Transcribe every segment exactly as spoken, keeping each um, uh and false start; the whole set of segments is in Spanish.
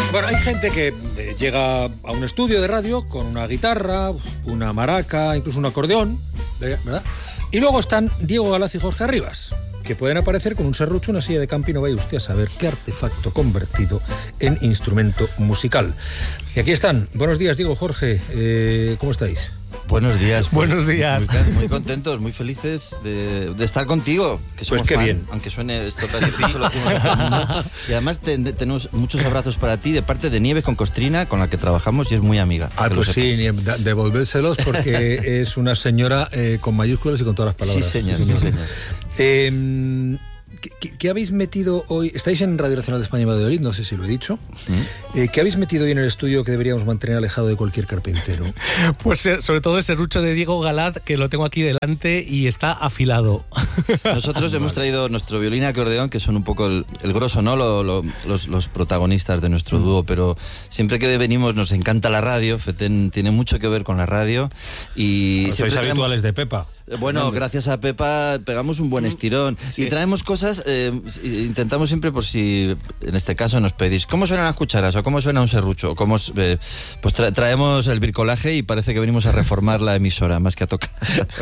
Bueno, hay gente que eh, llega a un estudio de radio con una guitarra, una maraca, incluso un acordeón, ¿verdad? Y luego están Diego Galaz y Jorge Arribas, que pueden aparecer con un serrucho, una silla de camping, no vaya usted a saber qué artefacto convertido en instrumento musical. Y aquí están. Buenos días, Diego, Jorge, eh, ¿cómo estáis? Buenos días. Pues, Buenos días. Muy, muy contentos, muy felices de, de estar contigo. Que somos pues qué fan, bien. Aunque suene esto tan difícil, lo decimos a todo el mundo. Y además te, te, tenemos muchos abrazos para ti de parte de Nieves con Costrina, con la que trabajamos y es muy amiga. Ah, pues sí, devolvérselos porque es una señora eh, con mayúsculas y con todas las palabras. Sí, señor, sí, señor. Eh, ¿Qué, qué habéis metido hoy? Estáis en Radio Nacional de España y Valladolid, no sé si lo he dicho. ¿Mm? Eh, ¿Qué habéis metido hoy en el estudio que deberíamos mantener alejado de cualquier carpintero? Pues sobre todo el serrucho de Diego Galaz, que lo tengo aquí delante y está afilado. Nosotros hemos traído nuestro violín y acordeón, que son un poco el, el grosso, ¿no? Lo, lo, los, los protagonistas de nuestro dúo, pero siempre que venimos nos encanta la radio. Feten tiene mucho que ver con la radio. Y no sois traemos... habituales de Pepa. Bueno, gracias a Pepa pegamos un buen estirón. Sí. Y traemos cosas, eh, intentamos siempre, por si en este caso nos pedís, ¿cómo suenan las cucharas? ¿O cómo suena un serrucho? ¿O cómo, eh, pues tra traemos el bricolaje y parece que venimos a reformar la emisora, más que a tocar.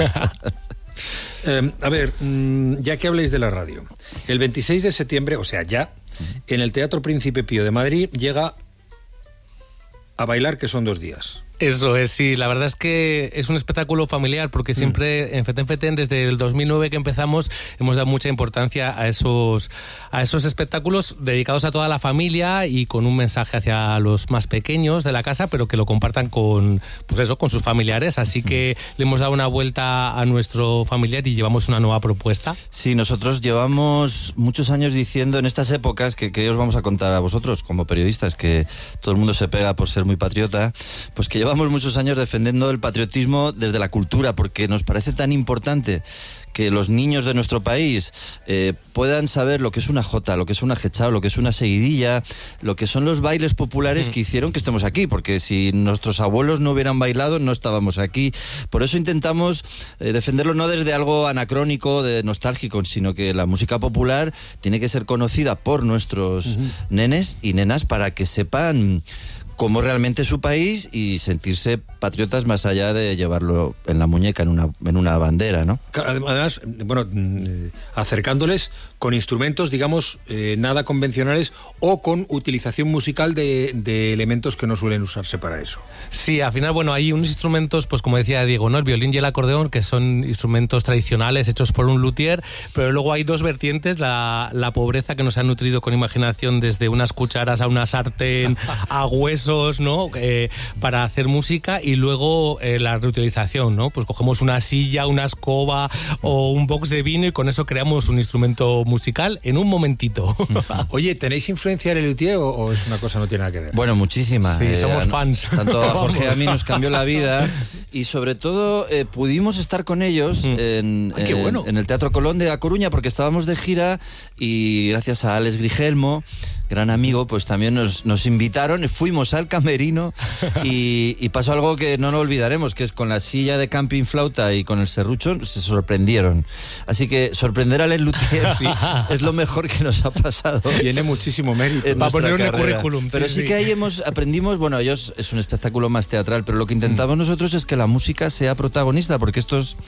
eh, a ver, ya que habléis de la radio, el veintiséis de septiembre, o sea, ya, en el Teatro Príncipe Pío de Madrid llega A Bailar, que son dos días. Eso es, sí, la verdad es que es un espectáculo familiar porque siempre mm. en Feten Feten, desde el dos mil nueve que empezamos, hemos dado mucha importancia a esos, a esos espectáculos dedicados a toda la familia y con un mensaje hacia los más pequeños de la casa, pero que lo compartan con, pues eso, con sus familiares, así que le hemos dado una vuelta a nuestro familiar y llevamos una nueva propuesta. Sí, nosotros llevamos muchos años diciendo en estas épocas, que, que os vamos a contar a vosotros como periodistas, que todo el mundo se pega por ser muy patriota, pues que llevamos muchos años defendiendo el patriotismo desde la cultura, porque nos parece tan importante que los niños de nuestro país eh, puedan saber lo que es una jota, lo que es una jechao, lo que es una seguidilla, lo que son los bailes populares que hicieron que estemos aquí, porque si nuestros abuelos no hubieran bailado, no estábamos aquí. Por eso intentamos eh, defenderlo no desde algo anacrónico, de nostálgico, sino que la música popular tiene que ser conocida por nuestros uh-huh. nenes y nenas para que sepan cómo realmente es su país y sentirse patriotas más allá de llevarlo en la muñeca, en una, en una bandera, ¿no? Además, bueno, acercándoles con instrumentos, digamos, eh, nada convencionales o con utilización musical de, de elementos que no suelen usarse para eso. Sí, al final, bueno, hay unos instrumentos, pues como decía Diego, ¿no? El violín y el acordeón, que son instrumentos tradicionales hechos por un luthier, pero luego hay dos vertientes, la, la pobreza que nos ha nutrido con imaginación desde unas cucharas a una sartén, a huesos, ¿no? Eh, para hacer música, y luego eh, la reutilización, ¿no? Pues cogemos una silla, una escoba o un box de vino y con eso creamos un instrumento musical en un momentito. Oye, ¿tenéis influencia en el luthier o, o es una cosa que no tiene nada que ver? Bueno, muchísima. Sí, eh, somos a, fans. Tanto a Jorge y a mí nos cambió la vida y sobre todo eh, pudimos estar con ellos mm. en, Ay, qué bueno. en, en el Teatro Colón de A Coruña porque estábamos de gira y gracias a Alex Grigelmo, gran amigo, pues también nos, nos invitaron, fuimos al camerino y, y pasó algo que no nos olvidaremos, que es con la silla de camping flauta y con el serrucho se sorprendieron. Así que sorprender al luthier sí, es lo mejor que nos ha pasado. Tiene muchísimo mérito. Va a poner un currículum. Pero sí, sí que ahí hemos aprendimos, bueno, ellos es un espectáculo más teatral, pero lo que intentamos mm. nosotros es que la música sea protagonista, porque estos...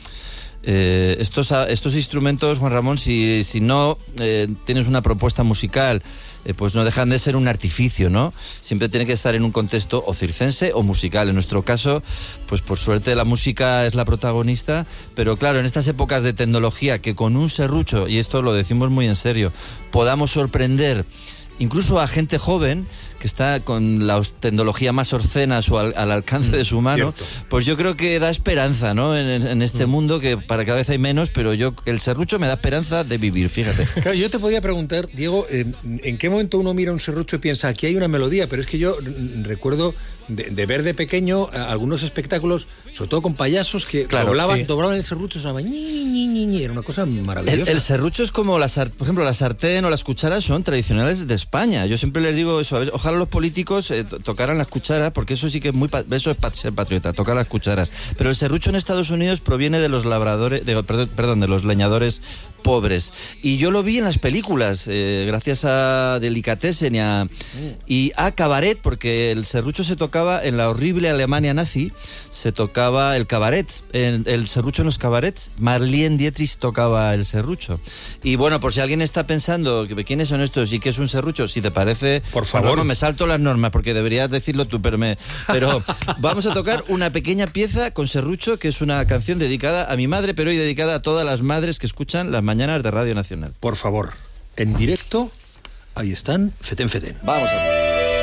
Eh, estos, estos instrumentos, Juan Ramón, si, si no eh, tienes una propuesta musical, eh, pues no dejan de ser un artificio, ¿no? Siempre tiene que estar en un contexto o circense o musical. En nuestro caso, pues por suerte la música es la protagonista, pero claro, en estas épocas de tecnología, que con un serrucho, y esto lo decimos muy en serio, podamos sorprender incluso a gente joven que está con la tecnología más obscena al, al alcance de su mano, Cierto. Pues yo creo que da esperanza, ¿no? En, en este mm. mundo que para cada vez hay menos, pero yo el serrucho me da esperanza de vivir, fíjate. Claro, yo te podía preguntar, Diego, eh, ¿en qué momento uno mira un serrucho y piensa, aquí hay una melodía? Pero es que yo recuerdo de, de ver de pequeño a, algunos espectáculos, sobre todo con payasos, que claro, doblaban, sí. doblaban el serrucho, sonaban ñi, ñi, ñi, ñi, era una cosa maravillosa. El, el serrucho es como, la, por ejemplo, la sartén o las cucharas son tradicionales de España. Yo siempre les digo eso, a ver, ojalá los políticos eh, tocaran las cucharas, porque eso sí que es muy, eso es ser patriota, tocar las cucharas. Pero el serrucho en Estados Unidos proviene de los labradores, de, perdón, perdón, de los leñadores pobres. Y yo lo vi en las películas, eh, gracias a Delicatessen y a, y a Cabaret, porque el serrucho se tocaba en la horrible Alemania nazi, se tocaba el cabaret, el, el serrucho en los cabarets. Marlene Dietrich tocaba el serrucho. Y bueno, por si alguien está pensando quiénes son estos y qué es un serrucho, si te parece, por favor, no me salto las normas porque deberías decirlo tú, pero, me, pero vamos a tocar una pequeña pieza con serrucho, que es una canción dedicada a mi madre, pero hoy dedicada a todas las madres que escuchan las mañanas de Radio Nacional. Por favor, en directo, ahí están, Feten Feten. Vamos a ver.